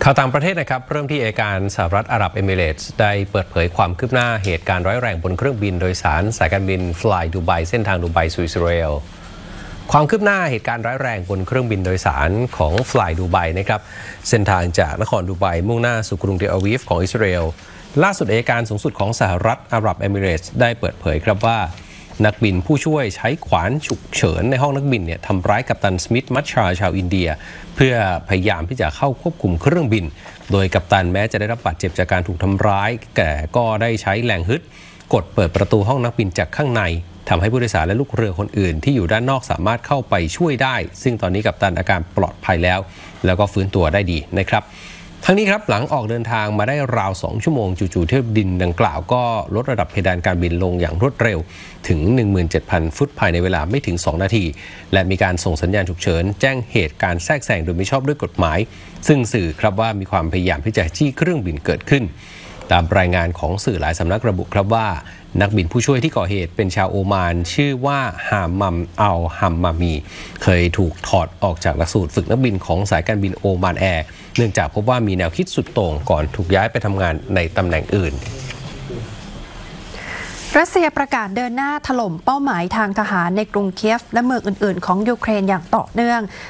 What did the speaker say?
ข่าวต่างประเทศนะครับเริ่มที่อัยการสหรัฐอาหรับเอมิเรตส์ได้เปิดเผยความคืบหน้าเหตุการณ์ร้ายแรงบนเครื่องบินโดยสารสายการบิน Fly Dubai เส้นทางดูไบสู่อิสราเอลความคืบหน้าเหตุการณ์ร้ายแรงบนเครื่องบินโดยสารของ Fly Dubai นะครับเส้นทางจากนครดูไบมุ่งหน้าสู่กรุงเทลอาวีฟของอิสราเอลล่าสุดอัยการสูงสุดของสหรัฐอาหรับเอมิเรตส์ได้เปิดเผยครับว่านักบินผู้ช่วยใช้ขวานฉุกเฉินในห้องนักบินทำร้ายกัปตันสมิธมัชชาชาวอินเดียเพื่อพยายามที่จะเข้าควบคุมเครื่องบินโดยกัปตันแม้จะได้รับบาดเจ็บจากการถูกทำร้ายแต่ก็ได้ใช้แรงฮึดกดเปิดประตูห้องนักบินจากข้างในทำให้ผู้โดยสารและลูกเรือคนอื่นที่อยู่ด้านนอกสามารถเข้าไปช่วยได้ซึ่งตอนนี้กัปตันอาการปลอดภัยแล้วก็ฟื้นตัวได้ดีนะครับทั้งนี้ครับหลังออกเดินทางมาได้ราว2 ชั่วโมงจู่ๆเที่ยวบินดังกล่าวก็ลดระดับเพดานการบินลงอย่างรวดเร็วถึง 17,000 ฟุตภายในเวลาไม่ถึง2 นาทีและมีการส่งสัญญาณฉุกเฉินแจ้งเหตุการแทรกแซงโดยไม่ชอบด้วยกฎหมายซึ่งสื่อครับว่ามีความพยายามที่จะจี้เครื่องบินเกิดขึ้นตามรายงานของสื่อหลายสำนักระบุครับว่านักบินผู้ช่วยที่ก่อเหตุเป็นชาวโอมานชื่อว่าฮามัมอัลฮัมมามีเคยถูกถอดออกจากหลักสูตรฝึกนักบินของสายการบินโอมานแอร์เนื่องจากพบว่ามีแนวคิดสุดโต่งก่อนถูกย้ายไปทำงานในตำแหน่งอื่นรัสเซียประกาศเดินหน้าถล่มเป้าหมายทางทหารในกรุงเคียฟและเมืองอื่นๆของยูเครนอย่างต่อเนื่อง